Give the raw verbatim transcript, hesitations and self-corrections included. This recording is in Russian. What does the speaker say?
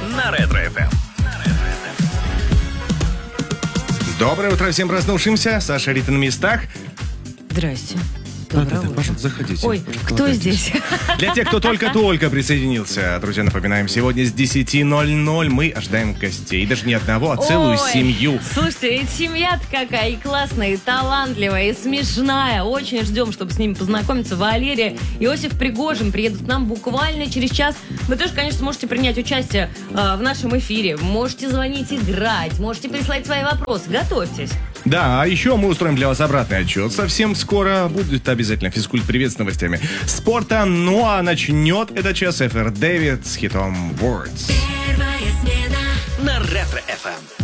на Ретро-эф эм. Доброе утро всем проснувшимся. Саша, Рита на местах. Здрасте. Доброе утро. Пожалуйста, заходите. Ой, кто здесь? Для тех, кто только-только присоединился, друзья, напоминаем, сегодня с десяти ноль-ноль мы ожидаем гостей. Даже не одного, а целую Ой, семью. Слушайте, и семья-то какая, и классная, и талантливая, и смешная. Очень ждем, чтобы с ними познакомиться. Валерия, Иосиф Пригожин приедут к нам буквально через час. Вы тоже, конечно, сможете принять участие э, в нашем эфире. Можете звонить, играть, можете прислать свои вопросы. Готовьтесь. Да, а еще мы устроим для вас обратный отчет. Совсем скоро будет обязательно физкульт-привет с новостями спорта. Ну а начнет этот час Эфир Дэвид с хитом Words. На Ретро-эф эм.